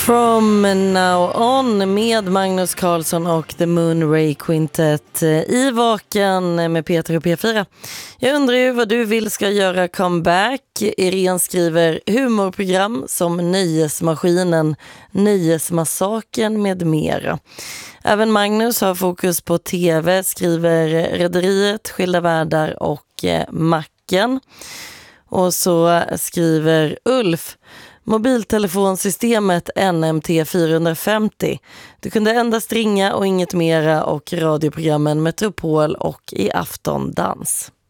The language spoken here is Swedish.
From Now On med Magnus Carlsson och The Moonray Quintet i Vaken med Peter och P4. Jag undrar ju vad du vill ska göra comeback. Irene skriver humorprogram som Nöjesmaskinen, Nöjesmassaken med mera. Även Magnus har fokus på tv, skriver Rederiet, Skilda världar och Macken. Och så skriver Ulf mobiltelefonsystemet NMT 450. Du kunde endast ringa och inget mera, och radioprogrammen Metropol och I afton dans.